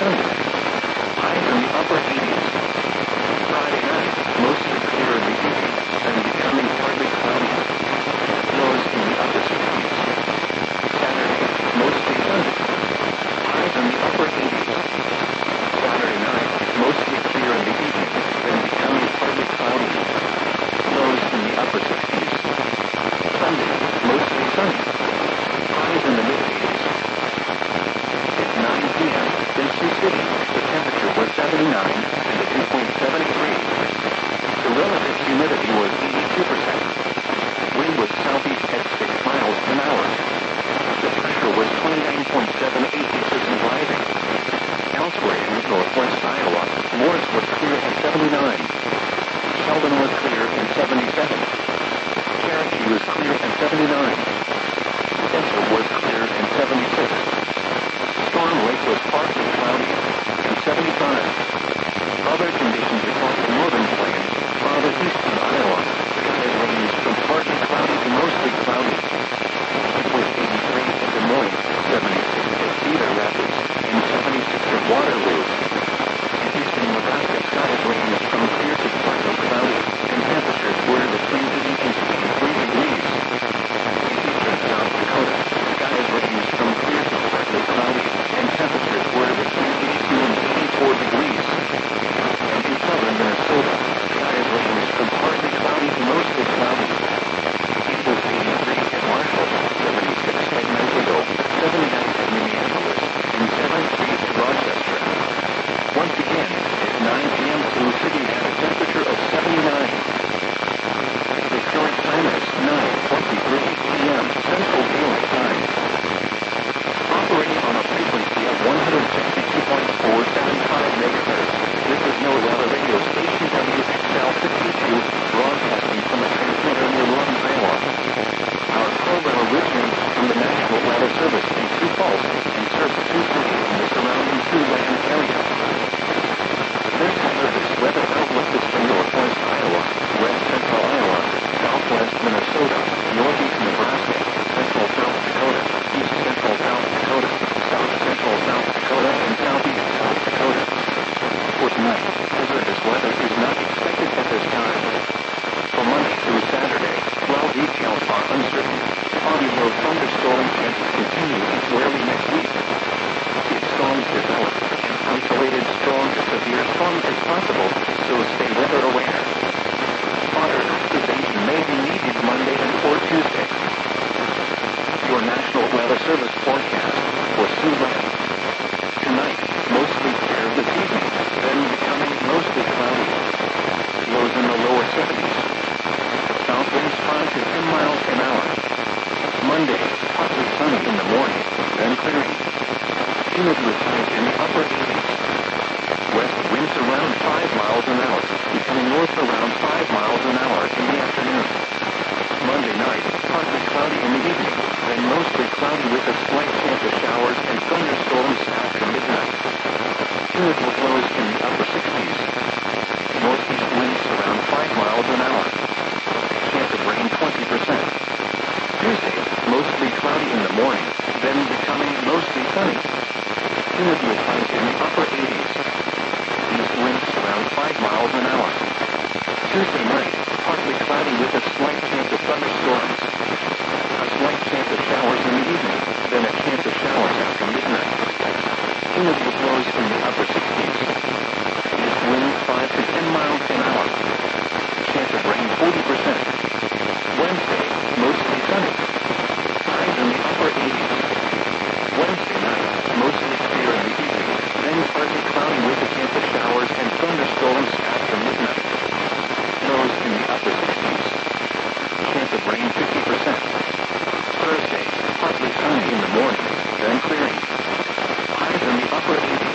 sunny. Highs in the upper 80s. Friday night, mostly clear in the evening, then becoming partly cloudy. Lows in the upper 60s. Saturday, mostly sunny. Highs in the upper 80s. Saturday night, mostly clear in the evening, then becoming partly cloudy. Lows in the upper 60s. Sunday, mostly sunny. Highs in the mid-80s. At 9 p.m., in Sioux City, the temperature was 79 and a 2.73. The relative humidity was 82%. Wind was southeast at 6 miles an hour. The pressure was 29.78 inches and rising. Elsewhere in northwest Iowa, Morris was clear at 79. Sheldon was clear at 77. Cherokee was clear at 79. Central was clear at 76. Storm Lake was partly cloudy and 75. Other conditions across the northern plains, farther east in Iowa, skies ranged from partly cloudy to mostly cloudy. It was 83 at Des Moines, 76 at Cedar Rapids, and 76 at Waterloo. In eastern Nebraska, skies ranged from clear to partly cloudy, and temperatures were between 80 and 83 degrees. In eastern South Dakota, skies ranged from clear to partly cloudy, and temperatures were between 82 and 84 degrees. And in southern Minnesota, skies ranged from partly cloudy to mostly cloudy. It was 83 at Marshall, 76 at Naperville, 79 at Minneapolis, and 73 at Rochester. Once again, at 9 p.m. Sioux City had a temperature of 79. The current time is 9:23 p.m. Central Daylight Time. Operating on a frequency of 162.475 megahertz, this is NOAA radio station WXL-52, broadcasting from a transmitter near Lawton, Iowa. Our program originates from the National Weather Service in Sioux Falls and serves Sioux City and the surrounding Siouxland area. This service weather outlook is for northwest Iowa, west central Iowa, southwest Minnesota, northeast Nebraska, central South Dakota, east central South Dakota, south central South Dakota, and southeast South Dakota. For tonight, hazardous weather is not expected at this time. For Monday through Saturday, while details are uncertain, foggy low thunderstorm chances continue into early next week. If storms develop, an isolated strong to severe storm is possible, so stay weather aware. Fodder activation may be needed Monday and or Tuesday. Your National Weather Service forecast for Siouxland. Tonight, mostly clear this evening, then becoming mostly cloudy. Lows in the lower 70s. South winds 5 to 10 miles an hour. Monday, partly sunny in the morning, then clearing. Humidity with highs in the upper 80s. West winds around 5 miles an hour, becoming north around 5 miles an hour in the afternoon. Monday night, partly cloudy in the evening, then mostly cloudy with a slight chance of showers and thunderstorms after midnight. Humidity with lows in the upper 60s. Northeast winds around 5 miles an hour. Chance of rain 20%. Tuesday, mostly cloudy in the morning, then becoming mostly sunny. Humidity with highs in the upper 80s. East winds around 5 miles an hour. Tuesday night, partly cloudy with a slight chance of thunderstorms. A slight chance of showers in the evening, then a chance of showers after midnight. Humidity with lows in the upper